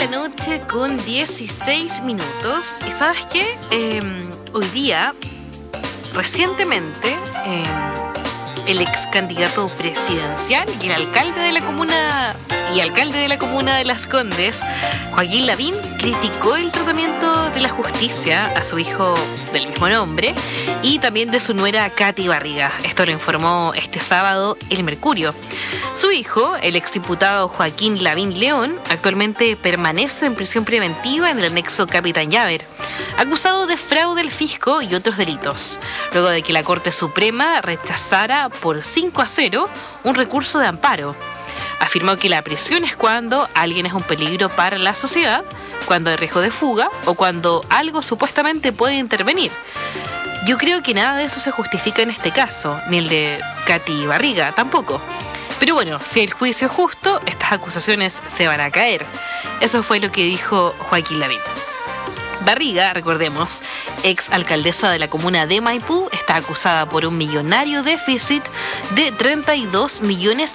noche con 16 minutos. ¿Y sabes qué? Hoy día, recientemente, el ex candidato presidencial y el alcalde de la comuna de Las Condes, Joaquín Lavín, criticó el tratamiento de la justicia a su hijo del mismo nombre y también de su nuera Katy Barriga. Esto lo informó este sábado El Mercurio. Su hijo, el exdiputado Joaquín Lavín León, actualmente permanece en prisión preventiva en el anexo Capitán Llaver, acusado de fraude al fisco y otros delitos, luego de que la Corte Suprema rechazara por 5-0 un recurso de amparo. Afirmó que la prisión es cuando alguien es un peligro para la sociedad, cuando hay riesgo de fuga o cuando algo supuestamente puede intervenir. Yo creo que nada de eso se justifica en este caso, ni el de Katy Barriga tampoco. Pero bueno, si el juicio es justo, estas acusaciones se van a caer. Eso fue lo que dijo Joaquín Lavín. Barriga, recordemos, ex alcaldesa de la comuna de Maipú, está acusada por un millonario déficit de $32 millones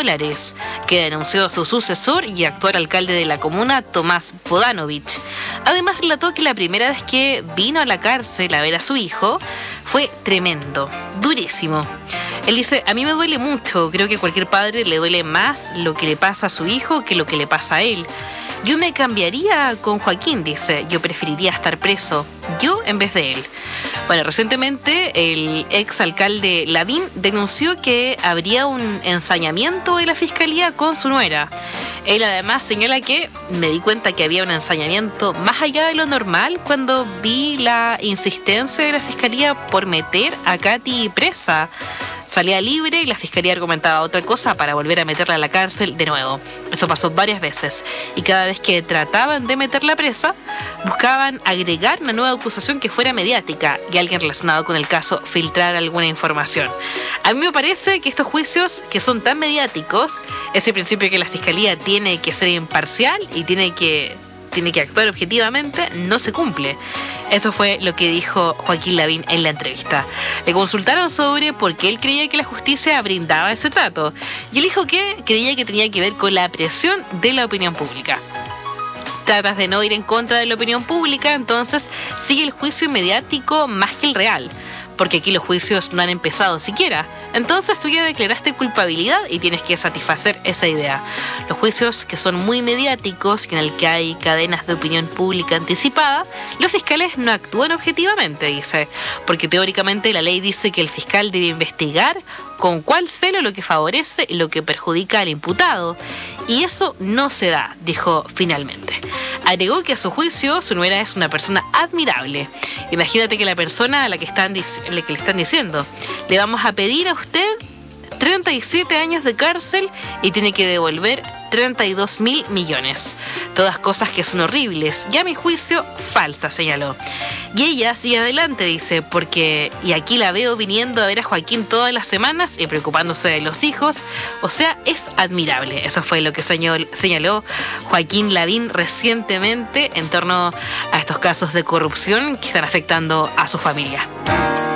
que denunció su sucesor y actual alcalde de la comuna, Tomás Bodanovich. Además, relató que la primera vez que vino a la cárcel a ver a su hijo fue tremendo, durísimo. Él dice: a mí me duele mucho, creo que a cualquier padre le duele más lo que le pasa a su hijo que lo que le pasa a él. Yo me cambiaría con Joaquín, dice. Yo preferiría estar preso, yo en vez de él. Bueno, recientemente el exalcalde Lavín denunció que habría un ensañamiento de la fiscalía con su nuera. Él además señala que me di cuenta que había un ensañamiento más allá de lo normal cuando vi la insistencia de la fiscalía por meter a Katy presa. Salía libre y la fiscalía argumentaba otra cosa para volver a meterla a la cárcel de nuevo. Eso pasó varias veces. Y cada vez que trataban de meterla presa, buscaban agregar una nueva acusación que fuera mediática y alguien relacionado con el caso filtrar alguna información. A mí me parece que estos juicios que son tan mediáticos, ese principio que la fiscalía tiene que ser imparcial y tiene que actuar objetivamente, no se cumple. Eso fue lo que dijo Joaquín Lavín en la entrevista. Le consultaron sobre por qué él creía que la justicia brindaba ese trato. Y él dijo que creía que tenía que ver con la presión de la opinión pública. Tratas de no ir en contra de la opinión pública, entonces sigue el juicio mediático más que el real, porque aquí los juicios no han empezado siquiera. Entonces tú ya declaraste culpabilidad y tienes que satisfacer esa idea. Los juicios que son muy mediáticos, en el que hay cadenas de opinión pública anticipada, los fiscales no actúan objetivamente, dice, porque teóricamente la ley dice que el fiscal debe investigar con cuál celo lo que favorece y lo que perjudica al imputado. Y eso no se da, dijo finalmente. Agregó que a su juicio su nuera es una persona admirable. Imagínate que la persona a la que le están diciendo: le vamos a pedir a usted 37 años de cárcel y tiene que devolver 32.000 millones. Todas cosas que son horribles y a mi juicio falsas, señaló. Y ella sigue adelante, dice, y aquí la veo viniendo a ver a Joaquín todas las semanas y preocupándose de los hijos. O sea, es admirable. Eso fue lo que señaló Joaquín Lavín recientemente en torno a estos casos de corrupción que están afectando a su familia.